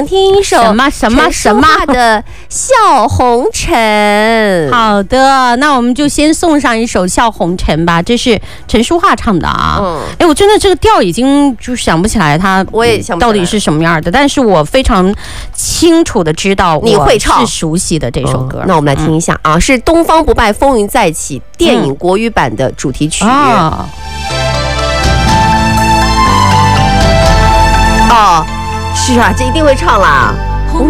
想听一首什么的《笑红尘》。 好的，那我们就先送上一首《笑红尘》吧，这是陈淑桦唱的啊。我真的这个调已经就想不起来它， 我也想不起来到底是什么样的，但是我非常清楚的知道你会唱， 是熟悉的这首歌。 那我们来听一下啊，是《东方不败风云再起》电影国语版的主题曲。是啊，这一定会唱啦。